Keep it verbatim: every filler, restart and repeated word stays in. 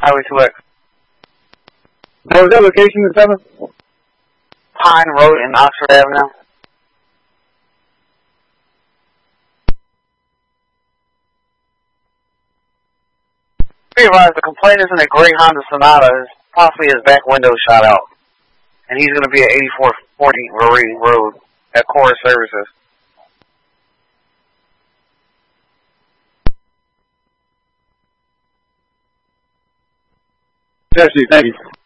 Highway two X. What was that location, Mister Seven? Pine Road in Oxford Avenue. Be advised, the complainant in a gray Honda Sonata is possibly his back window shot out. And he's going to be at eighty-four forty Roree Road at Core Services. Jesse, thank you.